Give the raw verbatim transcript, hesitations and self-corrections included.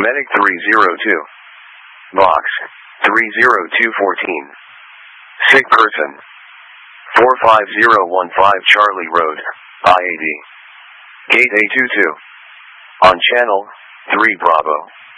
Medic three zero two. Box three zero two one four. Sick person. four five zero one five Charlie Road, I eighty. Gate A two two. On channel three Bravo.